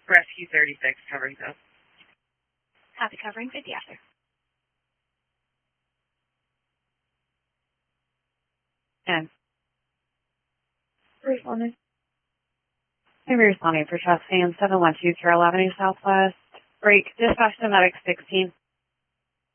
Rescue 36, covering South. Copy, covering 50 after. And responding. Maybe responding for Trust Fan 712 Carroll Avenue Southwest. Break. Dispatch to Medic 16.